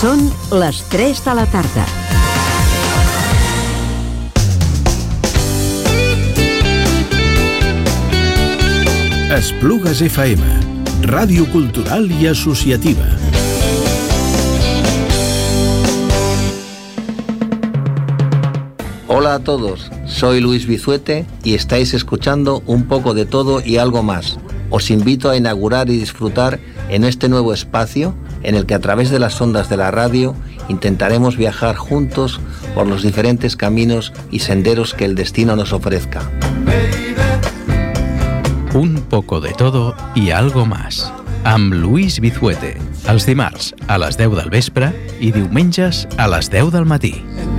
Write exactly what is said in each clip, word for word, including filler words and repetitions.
Són les tres de la tarda. Esplugues F M, ràdio cultural i associativa. Hola a todos, soy Luis Bizuete y estáis escuchando Un poco de todo y algo más. Os invito a inaugurar y disfrutar en este nuevo espacio en el que a través de las ondas de la radio intentaremos viajar juntos por los diferentes caminos y senderos que el destino nos ofrezca. Un poco de todo i algo más, amb Luis Bizuete, els dimarts a les deu del vespre i diumenges a les deu del matí.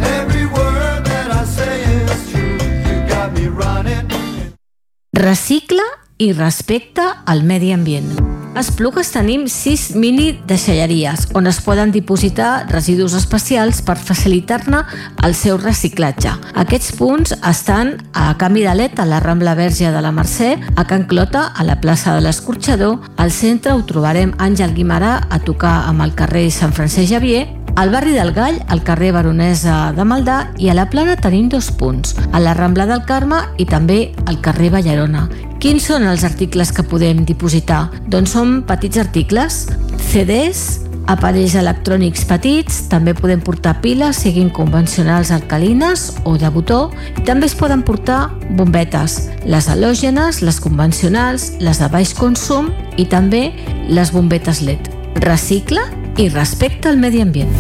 Recicla i respecta el medi ambient. A Esplugues tenim sis mini deixalleries on es poden dipositar residus especials per facilitar-ne el seu reciclatge. Aquests punts estan a Can Vidalet, a la Rambla Verge de la Mercè, a Can Clota, a la plaça de l'Escorxador, al centre ho trobarem Àngel Guimarà a tocar amb el carrer Sant Francesc Xavier, al barri del Gall, al carrer Baronesa de Maldà, i a la Plana tenim dos punts, a la Rambla del Carme i també al carrer Ballarona. Quins són els articles que podem dipositar? Doncs són petits articles, C Ds, aparells electrònics petits, també podem portar piles, siguin convencionals alcalines o de botó, i també es poden portar bombetes, les halògenes, les convencionals, les de baix consum i també les bombetes L E D. Recicla i respecta el medi ambient.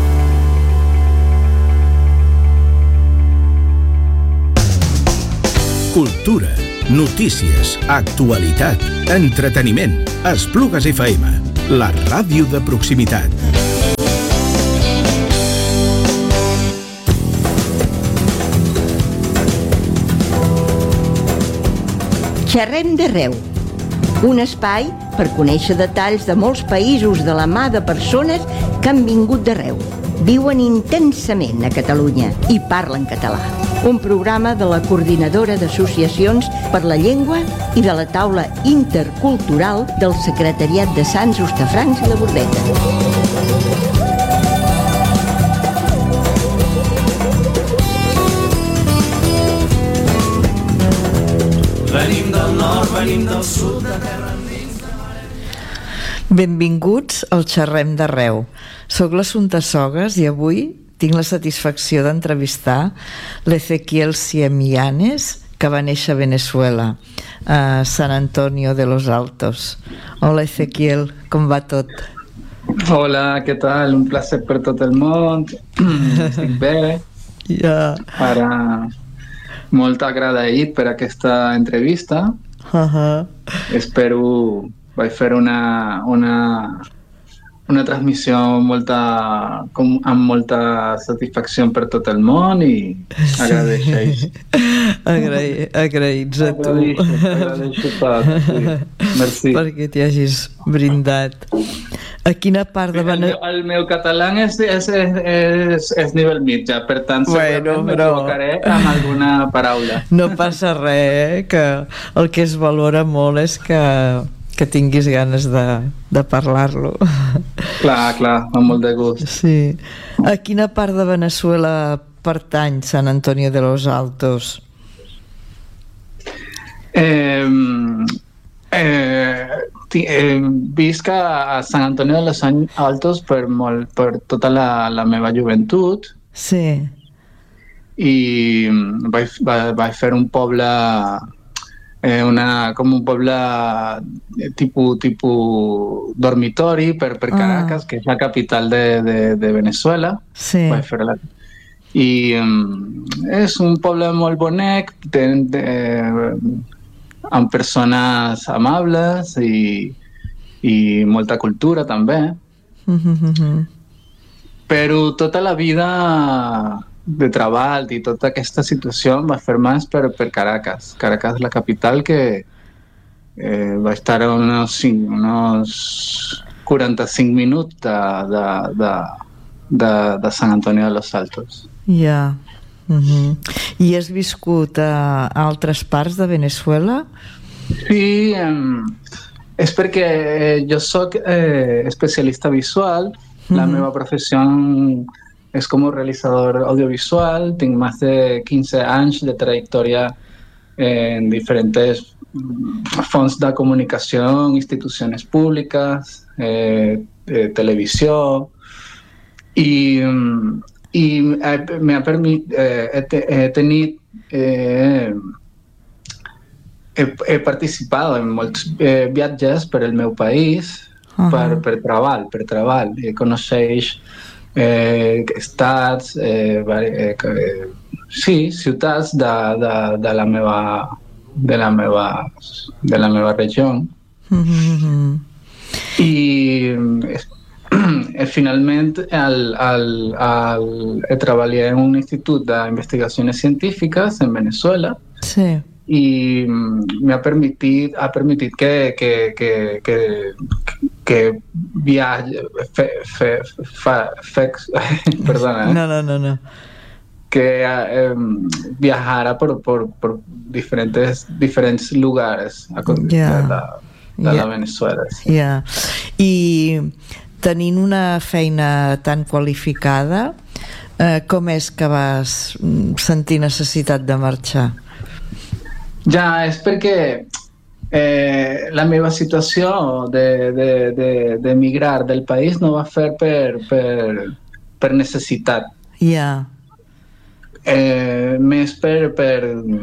Cultura, notícies, actualitat, entreteniment. Esplugues F M, la ràdio de proximitat. Xerrem d'arreu, un espai per conèixer detalls de molts països de la mà de persones que han vingut d'arreu, viuen intensament a Catalunya i parlen català. Un programa de la Coordinadora d'Associacions per la Llengua i de la Taula Intercultural del Secretariat de Sants, Hostafrancs i la Bordeta. Venim del nord, venim del sud, de terra endins. Benvinguts al Xerrem d'Arreu. Soc l'Assumpta Sogas i avui tinc la satisfacció d'entrevistar l'Ezequiel Siemianes, que va néixer a Venezuela, a San Antonio de los Altos. Hola, Ezequiel, com va tot? Hola, què tal? Un plaer per tot el món. Estic bé. Ja. Ara, molt agraït per aquesta entrevista. Uh-huh. Espero vaig fer una, una, una transmissió molta, com, amb molta satisfacció per tot el món i agradeixo. Agraï, agraïts a tu. Agradeixo tot, sí. Merci. Perquè t'hi hagis brindat. A quina part de Venezuela... El, el meu català és, és, és, és nivell mitjà, per tant bueno, segurament però... m'equivocaré amb alguna paraula. No passa res, eh? Que el que es valora molt és que, que tinguis ganes de, de parlar-lo. Clar, clar, amb molt de gust. Sí. A quina part de Venezuela pertany San Antonio de los Altos? Eh... Eh, eh, visc a San Antonio de los Altos per, molt, per tota la, la meva joventut. Sí. I vaig, vaig fer un poble, eh, una, com un poble tipus, tipus dormitori per, per Caracas, ah. que és la capital de, de, de Venezuela. Sí. Vaig fer la... I um, és un poble molt bonic, de, de, amb persones amables i, i molta cultura també. Mm-hmm. Però tota la vida de treball i tota aquesta situació em va fer més per, per Caracas. Caracas és la capital que eh, va estar a uns, uns quaranta-cinc minuts de, de, de, de, de San Antonio de los Altos. Ja. Yeah. Mm-hmm. I has viscut a altres parts de Venezuela? Sí, em, és perquè eh, jo soc eh, especialista visual, mm-hmm. La meva professió és com a realitzador audiovisual, tinc més de quinze anys de trajectòria en diferents fons de comunicació, institucions públiques, eh, eh, televisió, i, i m'ha permit, eh, he, he tenit, eh, he, he participat en molts eh, viatges per el meu país, uh-huh. per, per treball, per treball. I coneixeix eh, estats, eh, eh, sí, ciutats de, de, de la meva de la meva de la meva regió. Mm-hmm. I eh, finalment el, el, el, he treballat en un institut d'investigacions científiques en Venezuela. Sí. I m'ha permitit, ha permitit que, que, que, que, que viatge, fe, fe, fe, fe, perdona, eh? No, no, no, no. que eh, viajara por, por, por diferentes, diferents lugares yeah. de, la, de yeah. la Venezuela. Sí. Yeah. I tenint una feina tan qualificada, eh, com és que vas sentir necessitat de marxar? Ja, és perquè eh, la meva situació de, de, de, de migrar del país no va fer per, per, per necessitat. Ja. Yeah. Eh, més per, per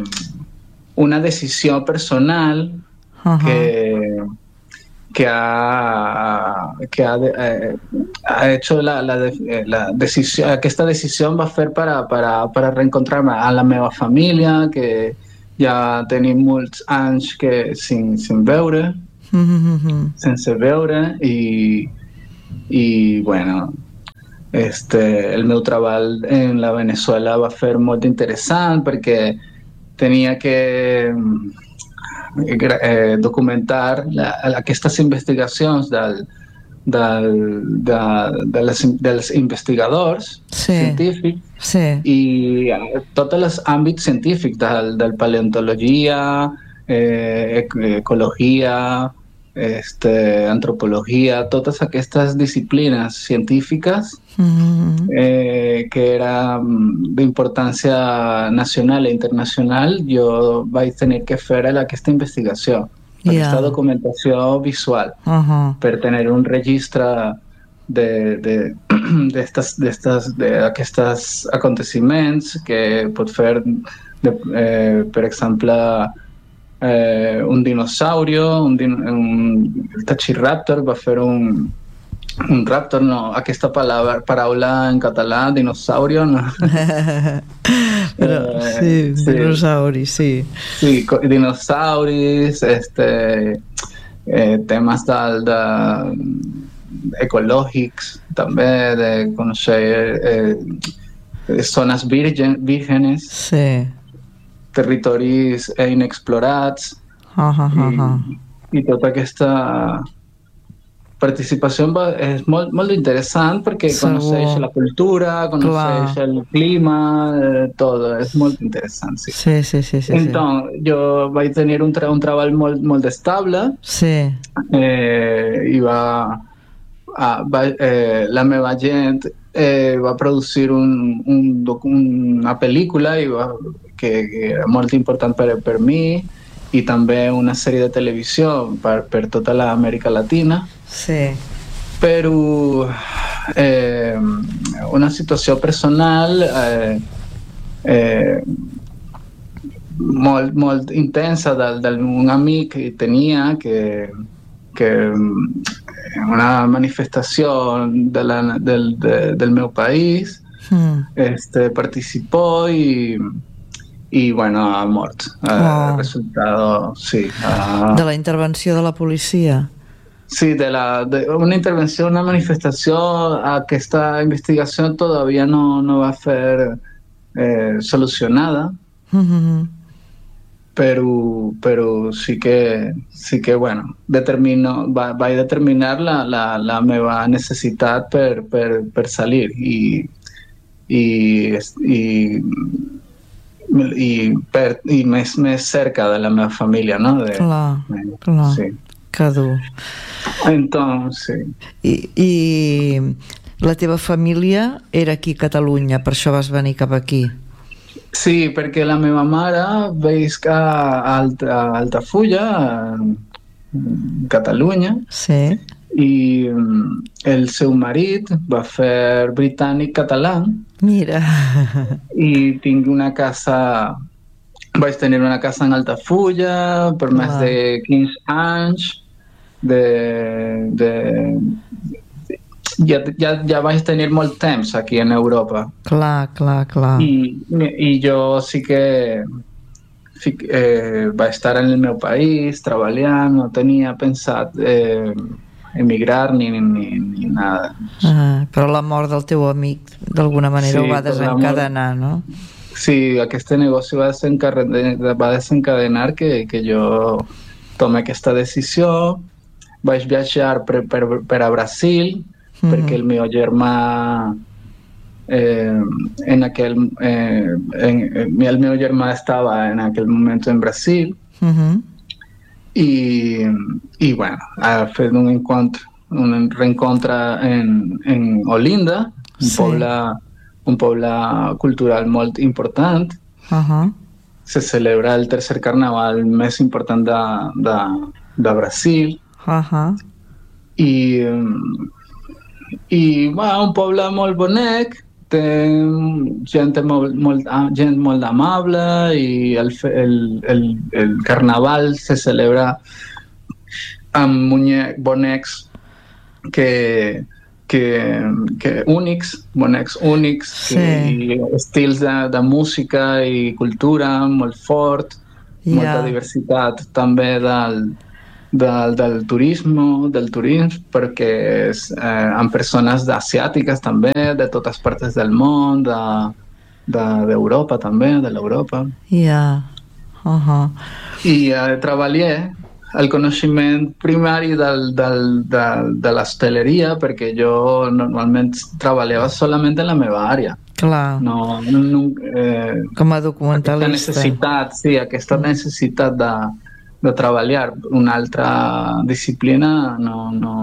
una decisió personal uh-huh. que, que ha, que ha, eh, ha hecho la, la, la decisió, aquesta decisió va fer para, para, para reencontrar-me a la meva família, que ja tenim molts anys que sin, sin veure, uh-huh. sense veure, i, i bueno, Este, el meu treball en la Venezuela va ser molt interessant perquè tenia que eh, documentar la, aquestes investigacions del, del, de, de les, dels investigadors sí. científics sí. i tots els àmbits científics del, del paleontologia, eh, ecologia, este, antropologia, totes aquestes disciplines científiques mm-hmm. eh, que era d'importància nacional i internacional, jo vaig tenir que fer aquesta investigació, yeah. aquesta documentació visual, uh-huh. per tenir un registre de, de, d'estes, d'estes, d'aquestes aconteciments que pot fer, de, eh, per exemple, Eh, un dinosaurio, un, din- un el Tachiraptor va fer un, un raptor, no, aquesta paraula, paraula en català, dinosaurio, no? Però, eh, sí, sí, dinosauris, sí. Sí, dinosauris, este, eh, temes de, de ecològics, també, de conèixer eh, zones virgen, vírgenes. Sí. Territoris inexplorats uh, uh, uh, uh. I, i tota aquesta participació va, és molt, molt interessant perquè Segur. Coneixes la cultura, coneixes Clar. El clima, eh, tot, és molt interessant. Sí, sí, sí. sí, sí Entonces, sí. jo vaig tenir un, tra- un treball molt, molt estable sí. eh, i va, ah, va eh, la meva gent eh, va producir un, un doc- una pel·lícula i va que, que era molt important per, per mi i també una sèrie de televisió per, per tota l'Amèrica Latina. Sí. Però eh, una situació personal eh, eh, molt, molt intensa d'un amic que tenia que, que una manifestació de la, del, de, del meu país mm. este, participó i i, bueno, ha mort. Oh. El resultado, sí. Uh, de la intervenció de la policia? Sí, de, la, de una intervenció, una manifestació, aquesta investigació todavía no, no va a ser eh, solucionada, mm-hmm. pero, pero sí que, sí que bueno, determino, va, va a determinar la, la, la meva necessitat per, per, per salir i, i, i i, per, i més, més cerca de la meva família, no? De, clar, de, clar. Sí. Que dur. Entonces, sí. I, I la teva família era aquí a Catalunya, per això vas venir cap aquí? Sí, perquè la meva mare visc a Alta, a Altafulla, a Catalunya, sí. I el seu marit va fer britànic-català. Mira. I tinc una casa, vaig tenir una casa en Altafulla per més de quinze anys. De, de, ja, ja, ja vaig tenir molt temps aquí en Europa. Clar, clar, clar. I, i jo sí que eh, vaig estar en el meu país treballant, no tenia pensat eh, emigrar ni, ni, ni nada. Ah, però la mort del teu amic d'alguna manera sí, ho va desencadenar, no? Sí, aquest negoci va desencadenar, va desencadenar que, que jo tomé aquesta decisió. Vaig viatjar per, per, per a Brasil, mm-hmm. perquè el meu germà eh, en aquell eh, en, el meu germà estava en aquell moment en Brasil. Mm-hmm. I, i bueno, ha fet un encontre, un reencontre en, en Olinda, un, sí. poble, un poble cultural molt important. Uh-huh. Se celebra el tercer carnaval més important de, de, de Brasil. Uh-huh. I, i bueno, un poble molt bonic, té gent molt, molt, gent molt amable i el, el, el, el carnaval se celebra amb muñec, bonecs que, que, que únics, bonecs únics, sí. que, i estils de, de música i cultura molt fort, yeah. molta diversitat també del Del, del turisme, del turisme, perquè és eh, amb persones asiàtiques també, de totes parts del món, d'Europa de, de, també, de l'Europa. Yeah. Uh-huh. I eh, treballé el coneixement primari del, del, del, de l'hostaleria, perquè jo normalment treballava solament en la meva àrea. Clar. No, no, eh, com a documentalista. Aquesta necessitat, sí, aquesta necessitat de de treballar una altra disciplina no, no,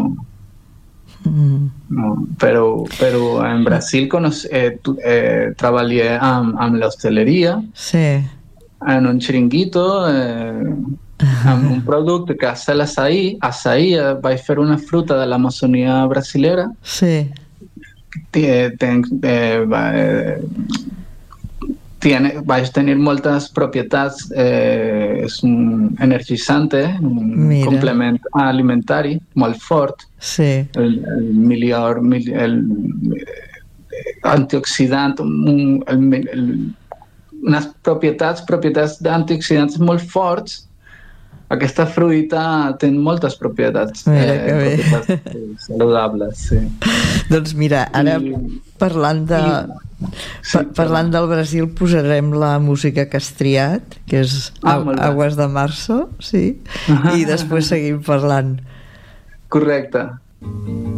mm. no. Però, però en Brasil conoce, eh, tu, eh, treballé amb, amb l'hostaleria, sí. en un xiringuito, eh, amb un producte que és l'açaí. Açaí, eh, vaig fer una fruta de l'Amazònia brasilera. Sí. Ten, eh, eh, Tiene, vais a tener moltes propietats, eh, és un energitzante, un Mira. complement alimentari molt fort, sí. el, el millor el, el, antioxidant, un, el, el, unes propietats, propietats d'antioxidants molt forts. Aquesta fruita té moltes propietats, mira, eh, propietats saludables. Sí. Doncs mira, ara I, parlant de... I, sí, parlant del Brasil posarem la música que has triat, que és ah, Aguas de Marzo, sí, i després seguim parlant. Correcte.